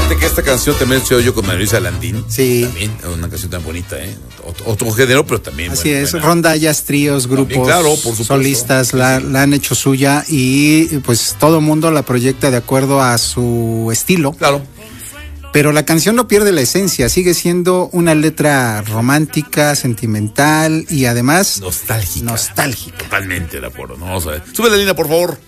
Fíjate que esta canción también se oyó con María Luisa Landín. Sí. También, una canción tan bonita, ¿eh? Otro género, pero también. Así es, rondallas, tríos, grupos, también, claro, por supuesto, solistas la han hecho suya y pues todo mundo la proyecta de acuerdo a su estilo. Claro. Pero la canción no pierde la esencia, sigue siendo una letra romántica, sentimental y además nostálgica. Nostálgica. Totalmente de acuerdo. No, vamos a ver. Sube la línea, por favor.